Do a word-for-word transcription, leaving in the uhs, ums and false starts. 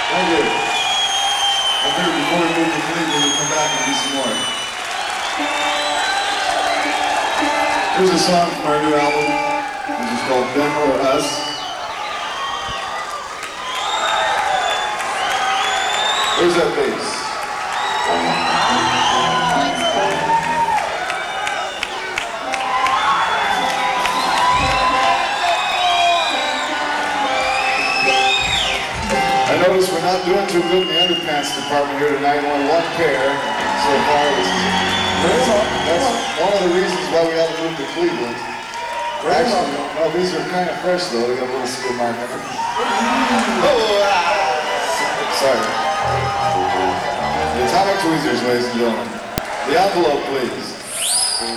Thank you. I figured before we move to Cleveland, we'll come back and do some more. Here's a song from our new album. This is called Them or Us. Where's that bass? I notice we're not doing too good in the underpants department here tonight. Only one pair so far. That's one of the reasons why we had to move to Cleveland. Actually, no, these are kind of fresh though. They got a little skid mark on them. Oh, ah. Sorry. The Atomic Tweezers, ladies and gentlemen. The envelope, please.